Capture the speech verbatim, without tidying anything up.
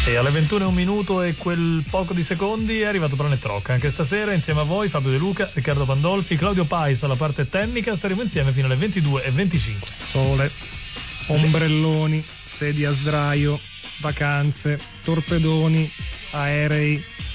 E alle ventuno e un minuto e quel poco di secondi è arrivato Planet Rock. Anche stasera insieme a voi Fabio De Luca, Riccardo Pandolfi, Claudio Pais alla parte tecnica. Staremo insieme fino alle ventidue e venticinque. Sole, ombrelloni, sedie a sdraio, vacanze, torpedoni, aerei,